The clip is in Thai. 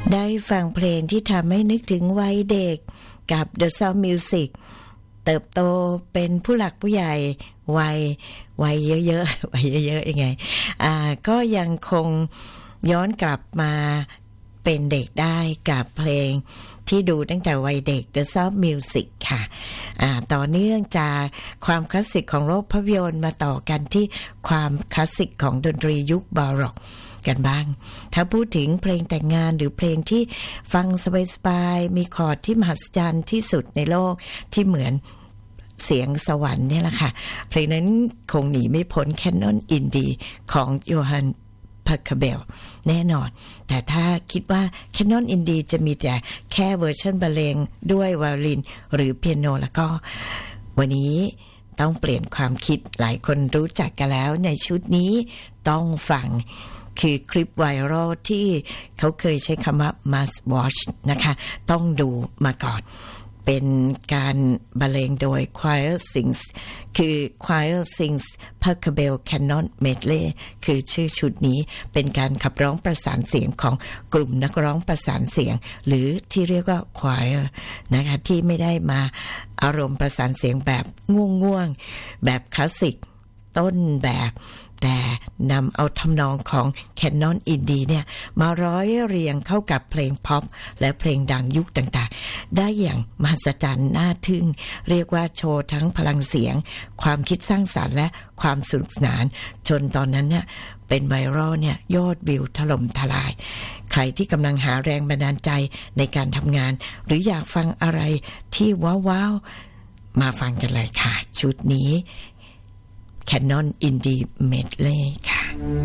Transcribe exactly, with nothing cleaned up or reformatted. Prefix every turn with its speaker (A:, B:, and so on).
A: ได้ฟังเพลงที่ทำให้นึกถึงวัยเด็กกับ The Sound Music เติบโตเป็นผู้หลักผู้ใหญ่วัยวัยเยอะๆวัยเยอะๆยังไงอ่าก็ยังคงย้อนกลับมาเป็นเด็กได้กับเพลงที่ดูตั้งแต่วัยเด็ก The Sound Music ค่ะอ่าต่อเนื่องจากความคลาสสิกของโลกภาพยนตร์มาต่อกันที่ความคลาสสิกของดนตรียุคบาร็อกกันบ้างถ้าพูดถึงเพลงแต่งงานหรือเพลงที่ฟังสบายๆมีคอร์ดที่มหัศจรรย์ที่สุดในโลกที่เหมือนเสียงสวรรค์เนี่ยแหละค่ะเพลงนั้นคงหนีไม่พ้น Canon in D ของโยฮันพาคาเบลแน่นอนแต่ถ้าคิดว่า Canon in D จะมีแต่แค่เวอร์ชันบรรเลงด้วยไวโอลินหรือเปียโนแล้วก็วันนี้ต้องเปลี่ยนความคิดหลายคนรู้จักกันแล้วในชุดนี้ต้องฟังคือคลิปไวรัลที่เขาเคยใช้คำว่า must watch นะคะต้องดูมาก่อนเป็นการบรรเลงโดย Choir Sings คือ Choir Sings Pachelbel Canon Medley คือชื่อชุดนี้เป็นการขับร้องประสานเสียงของกลุ่มนักร้องประสานเสียงหรือที่เรียกว่า Choir นะคะที่ไม่ได้มาอารมณ์ประสานเสียงแบบง่วงๆแบบคลาสสิกต้นแบบแต่นำเอาทำนองของ Canon in D เนี่ยมาร้อยเรียงเข้ากับเพลงพ็อปและเพลงดังยุคต่างๆได้อย่างมหัศจรรย์น่าทึ่งเรียกว่าโชว์ทั้งพลังเสียงความคิดสร้างสรรค์และความสนุกสนานจนตอนนั้นเนี่ยเป็นไวรัลเนี่ยยอดวิวถล่มทลายใครที่กำลังหาแรงบันดาลใจในการทำงานหรืออยากฟังอะไรที่ว้าวๆมาฟังกันเลยค่ะชุดนี้Canon in D Medley ค่ะ